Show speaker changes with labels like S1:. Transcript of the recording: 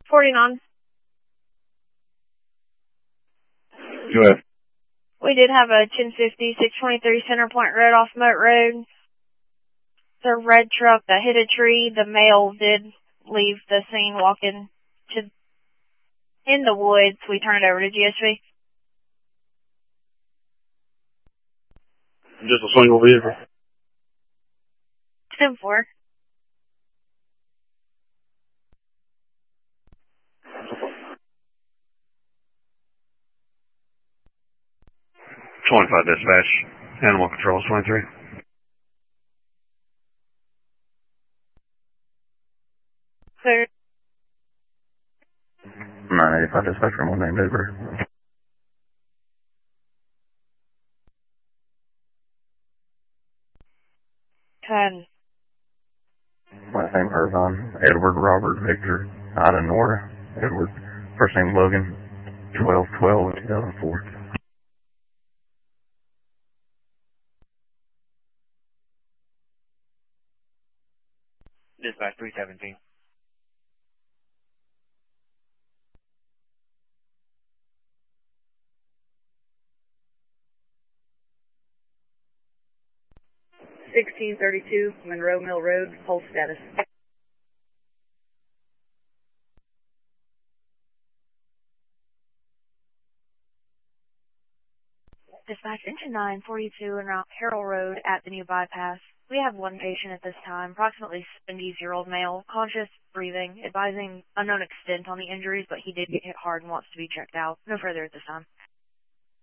S1: 49.
S2: Go ahead.
S1: We did have a 1050, 623 Center Point Road off Moat Road. The red truck that hit a tree, the male did leave the scene walking in the woods. We turned it over to GSV.
S2: Just a single vehicle.
S1: 10-4.
S2: $25 dispatch. Animal control 23.
S1: Clear.
S2: 985 dispatch from one named Uber.
S1: 10.
S2: Last name Irvine. Edward Robert Victor. Ida Nora. Edward. First name Logan. 12/12/2004.
S3: Dispatch 317.
S4: $1632 Monroe Mill Road, pulse status.
S1: Dispatch engine 942 en route Carroll Road at the new bypass. We have one patient at this time, approximately 70-year-old male, conscious, breathing, advising unknown extent on the injuries, but he did get hit hard and wants to be checked out. No further at this time.